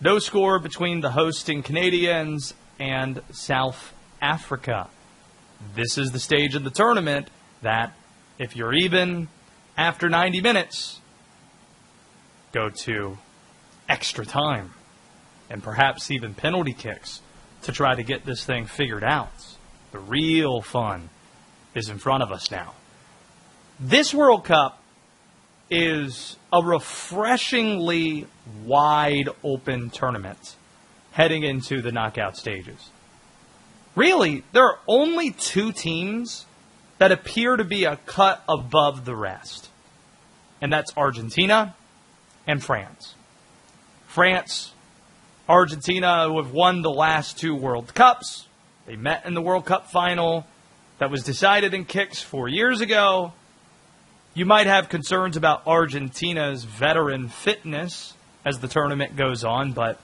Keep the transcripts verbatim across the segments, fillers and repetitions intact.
No score between the hosting Canadians and South Africa. This is the stage of the tournament that, if you're even after ninety minutes, go to extra time and perhaps even penalty kicks to try to get this thing figured out. The real fun is in front of us now. This World Cup is a refreshingly wide open tournament heading into the knockout stages. Really, there are only two teams that appear to be a cut above the rest. And that's Argentina and France. France, Argentina, who have won the last two World Cups. They met in the World Cup final that was decided in kicks four years ago. You might have concerns about Argentina's veteran fitness as the tournament goes on, but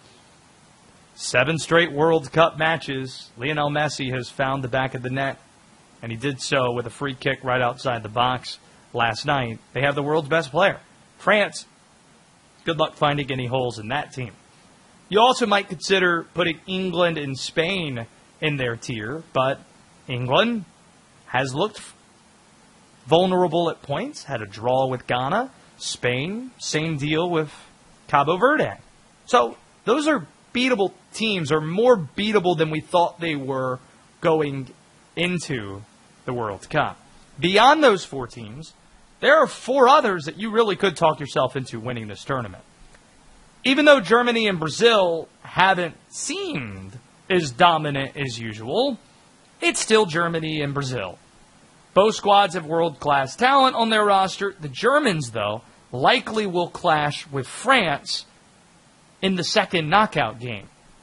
seven straight World Cup matches, Lionel Messi has found the back of the net, and he did so with a free kick right outside the box last night. They have the world's best player. France, good luck finding any holes in that team. You also might consider putting England and Spain in their tier, but England has looked vulnerable at points, had a draw with Ghana. Spain, same deal with Cabo Verde. So those are beatable teams, or more beatable than we thought they were going into the World Cup. Beyond those four teams, there are four others that you really could talk yourself into winning this tournament. Even though Germany and Brazil haven't seemed as dominant as usual, it's still Germany and Brazil. Both squads have world-class talent on their roster. The Germans, though, likely will clash with France in the second knockout game.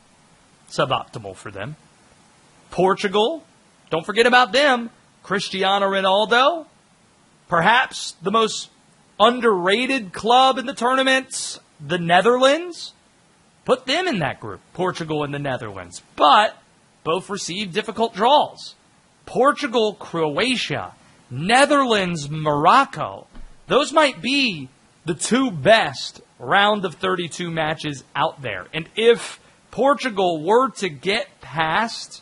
Suboptimal for them. Portugal, don't forget about them. Cristiano Ronaldo, perhaps the most underrated club in the tournament, the Netherlands. Put them in that group, Portugal and the Netherlands. But both received difficult draws. Portugal, Croatia, Netherlands, Morocco. Those might be the two best round of thirty-two matches out there. And if Portugal were to get past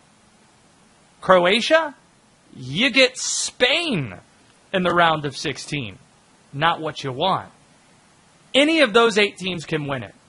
Croatia, you get Spain in the round of sixteen. Not what you want. Any of those eight teams can win it.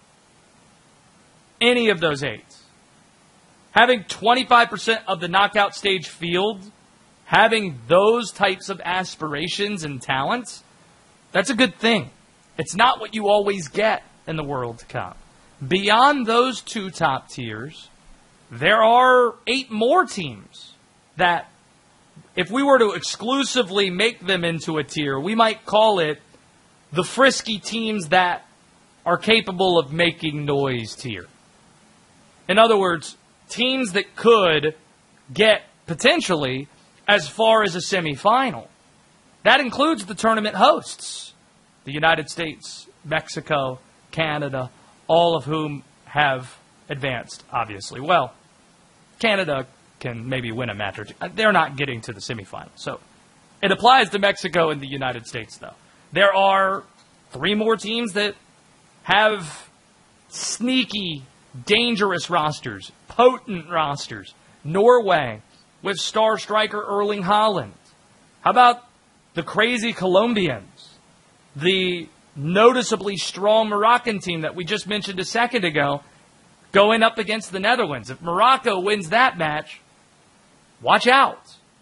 Any of those eight. Having twenty-five percent of the knockout stage field, having those types of aspirations and talents, that's a good thing. It's not what you always get in the World Cup. Beyond those two top tiers, there are eight more teams that, if we were to exclusively make them into a tier, we might call it the frisky teams that are capable of making noise tier. In other words, teams that could get, potentially, as far as a semifinal. That includes the tournament hosts. The United States, Mexico, Canada, all of whom have advanced, obviously. Well, Canada can maybe win a match or two. They're not getting to the semifinal. So it applies to Mexico and the United States, though. There are three more teams that have sneaky, dangerous rosters, potent rosters. Norway with star striker Erling Haaland. How about the crazy Colombians? The noticeably strong Moroccan team that we just mentioned a second ago going up against the Netherlands. If Morocco wins that match, watch out.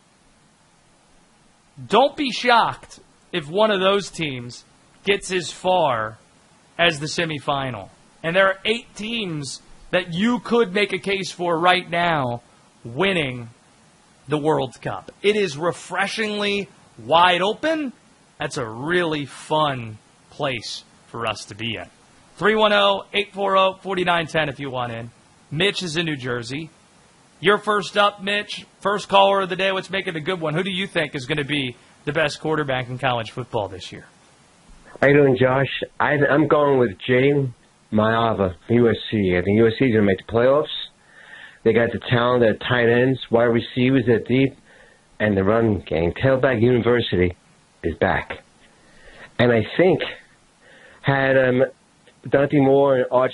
Don't be shocked if one of those teams gets as far as the semifinal. And there are eight teams that you could make a case for right now winning the World Cup. It is refreshingly wide open. That's a really fun place for us to be in. three one zero, eight four zero, four nine one zero if you want in. Mitch is in New Jersey. You're first up, Mitch. First caller of the day. Let's make it a good one. Who do you think is going to be the best quarterback in college football this year? How you doing, Josh? I, I'm going with Jay Maava, U S C. I think U S C is going to make the playoffs. They got the talent at tight ends, wide receivers at deep, and the run game. Tailback University is back. And I think had um, Dante Moore and Arch